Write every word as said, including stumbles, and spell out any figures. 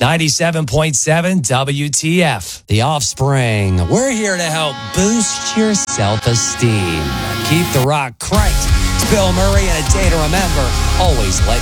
ninety-seven point seven W T F. The Offspring. We're here to help boost your self-esteem. Keep the rock cranked. It's Bill Murray and a day to remember. Always let